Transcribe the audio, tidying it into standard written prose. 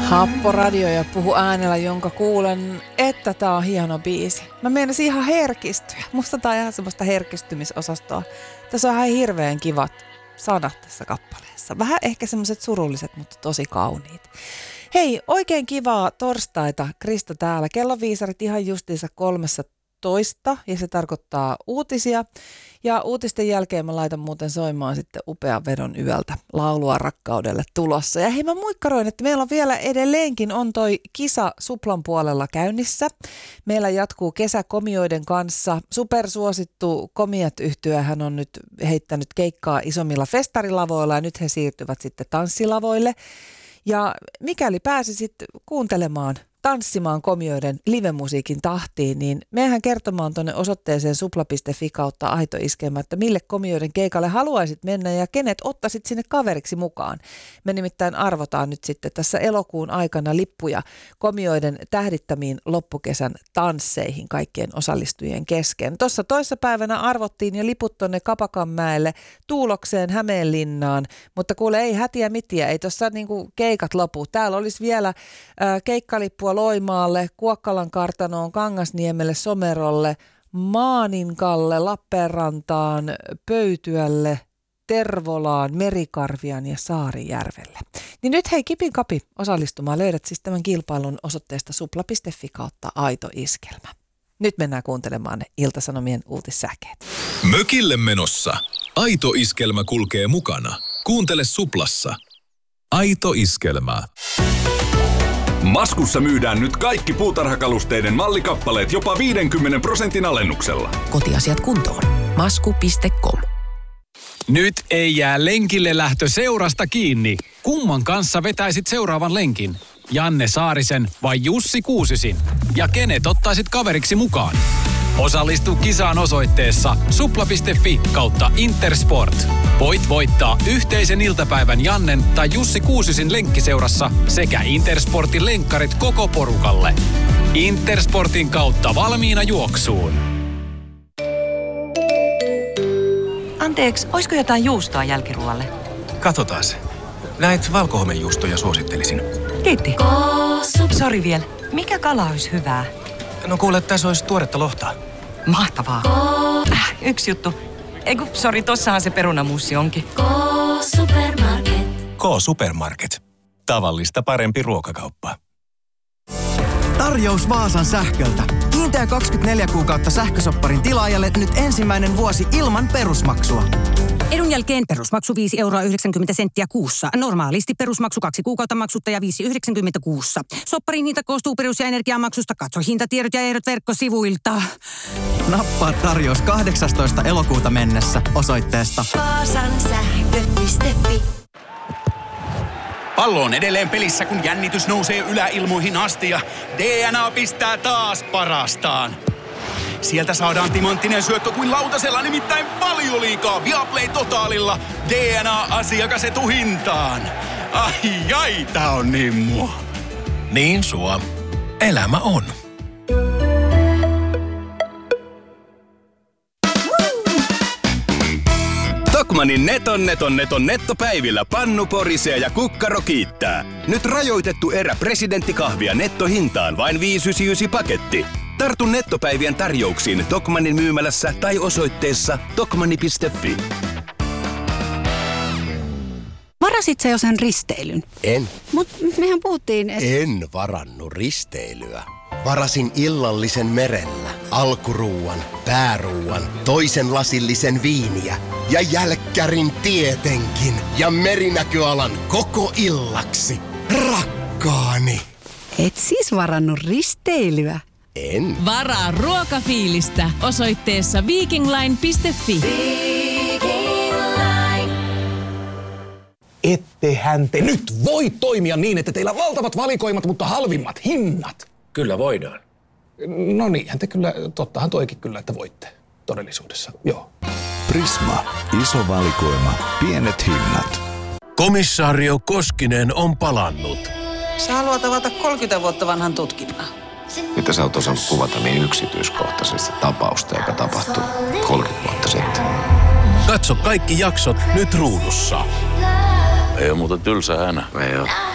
Happoradio ja puhu äänellä, jonka kuulen, että tää on hieno biisi. Mä meinasin ihan herkistyä. Musta tää on ihan semmoista herkistymisosastoa. Tässä on ihan hirveän kivat sanat tässä kappaleessa. Vähän ehkä semmoiset surulliset, mutta tosi kauniit. Hei, oikein kivaa torstaita. Krista täällä. Kelloviisarit ihan justiinsa 13 ja se tarkoittaa uutisia. Ja uutisten jälkeen mä laitan muuten soimaan sitten upean vedon yöltä laulua rakkaudelle tulossa. Ja hei, mä muikkaroin, että meillä on vielä edelleenkin on toi kisa Suplan puolella käynnissä. Meillä jatkuu kesäkomioiden kanssa. Supersuosittu Komiat-yhtye hän on nyt heittänyt keikkaa isommilla festarilavoilla ja nyt he siirtyvät sitten tanssilavoille. Ja mikäli pääsisit kuuntelemaan, tanssimaan komioiden livemusiikin tahtiin, niin mehän kertomaan tuonne osoitteeseen supla.fi kautta Aito Iskelmä, että mille komioiden keikalle haluaisit mennä ja kenet ottaisit sinne kaveriksi mukaan. Me nimittäin arvotaan nyt sitten tässä elokuun aikana lippuja komioiden tähdittämiin loppukesän tansseihin kaikkien osallistujien kesken. Tuossa toissapäivänä arvottiin jo liput tuonne Kapakanmäelle, Tuulokseen, Hämeenlinnaan, mutta kuule ei hätiä mitiä, ei tuossa niinku keikat lopu. Täällä olisi vielä keikkalippua Loimaalle, Kuokkalan kartanoon, Kangasniemelle, Somerolle, Maaninkalle, Lappeenrantaan, Pöytyälle, Tervolaan, Merikarvian ja Saarijärvelle. Niin nyt hei kipin kapi osallistumaan. Löydät siis tämän kilpailun osoitteesta supla.fi kautta Aito Iskelmä. Nyt mennään kuuntelemaan ne Ilta-Sanomien uutissäkeet. Mökille menossa. Aito Iskelmä kulkee mukana. Kuuntele Suplassa. Aito Iskelmä. Maskussa myydään nyt kaikki puutarhakalusteiden mallikappaleet jopa 50% alennuksella. Kotiasiat kuntoon. Masku.com. Nyt ei jää lenkille lähtö seurasta kiinni. Kumman kanssa vetäisit seuraavan lenkin? Janne Saarisen vai Jussi Kuusisin? Ja kenet ottaisit kaveriksi mukaan? Osallistu kisaan osoitteessa supla.fi kautta Intersport. Voit voittaa yhteisen iltapäivän Jannen tai Jussi Kuusisin lenkkiseurassa sekä Intersportin lenkkarit koko porukalle. Intersportin kautta valmiina juoksuun. Anteeksi, olisiko jotain juustoa jälkiruoalle? Katsotaan se. Näitä valkohomejuustoja suosittelisin. Kiitti. Sori vielä. Mikä kala olisi hyvää? No kuule, tässä olisi tuoretta lohtaa. Mahtavaa. Yksi juttu. Eiku, sori, tossahan se perunamuussi onkin. K Supermarket. Tavallista parempi ruokakauppa. Tarjous Vaasan sähköltä. Kiinteä 24 kuukautta sähkösopparin tilaajalle nyt ensimmäinen vuosi ilman perusmaksua. Edun jälkeen perusmaksu 5,90 € kuussa. Normaalisti perusmaksu 2 kuukautta maksutta ja 5,90 € kuussa. Sopparin hinta koostuu perus- ja energiamaksusta. Katso hintatiedot ja ehdot verkkosivuilta. Nappaa tarjous 18. elokuuta mennessä osoitteesta vaasansähkö.fi. Pallo on edelleen pelissä, kun jännitys nousee yläilmoihin asti ja DNA pistää taas parastaan. Sieltä saadaan timanttinen syöttö kuin lautasella, nimittäin Valioliigaa Viaplay Totaalilla. DNA-asiakas etuhintaan. Ai, tää on niin mua. Niin sua. Elämä on. Tokmannin neton nettopäivillä pannu porisee ja kukkaro kiittää. Nyt rajoitettu erä presidenttikahvia nettohintaan vain 5,99 paketti. Tartu nettopäivien tarjouksiin Tokmannin myymälässä tai osoitteessa tokmanni.fi. Varasit sä jo sen risteilyn? En. Mut mehän puhuttiin... En varannut risteilyä. Varasin illallisen merellä, alkuruuan, pääruuan, toisen lasillisen viiniä ja jälkkärin tietenkin ja merinäköalan koko illaksi. Rakkaani! Et siis varannut risteilyä? En. Varaa ruokafiilistä osoitteessa vikingline.fi. Ettehän te nyt voi toimia niin, että teillä on valtavat valikoimat, mutta halvimmat hinnat. Kyllä voidaan. No niinhän te kyllä, tottahan toikin kyllä, että voitte todellisuudessa, joo. Prisma. Iso valikoima. Pienet hinnat. Komissaario Koskinen on palannut. Sä haluat avata 30 vuotta vanhan tutkinnan. Mitä sä oot osannut kuvata niin yksityiskohtaisesti tapausta, joka tapahtui 30 vuotta sitten? Katso kaikki jaksot nyt Ruudussa. Ei ole muuta tylsää enää. Ei ole.